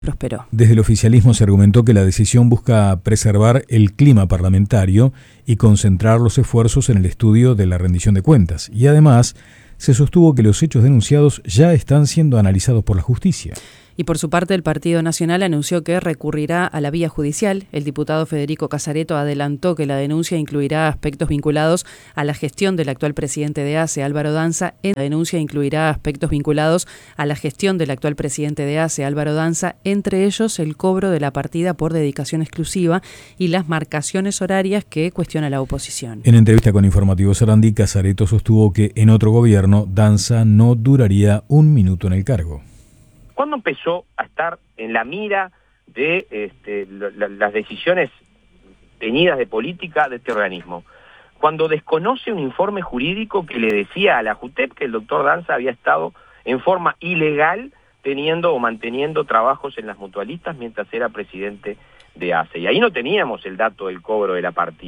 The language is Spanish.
prosperó. Desde el oficialismo se argumentó que la decisión busca preservar el clima parlamentario y concentrar los esfuerzos en el estudio de la rendición de cuentas. Y además, se sostuvo que los hechos denunciados ya están siendo analizados por la justicia. Y por su parte, el Partido Nacional anunció que recurrirá a la vía judicial. El diputado Federico Casareto adelantó que la denuncia incluirá aspectos vinculados a la gestión del actual presidente de ACE, Álvaro Danza. La denuncia incluirá aspectos vinculados a la gestión del actual presidente de ACE, Álvaro Danza, entre ellos el cobro de la partida por dedicación exclusiva y las marcaciones horarias que cuestiona la oposición. En entrevista con Informativo Sarandí, Casareto sostuvo que en otro gobierno Danza no duraría un minuto en el cargo. ¿Cuándo empezó a estar en la mira de las decisiones teñidas de política de este organismo? Cuando desconoce un informe jurídico que le decía a la JUTEP que el doctor Danza había estado en forma ilegal teniendo o manteniendo trabajos en las mutualistas mientras era presidente de ACE. Y ahí no teníamos el dato del cobro de la partida.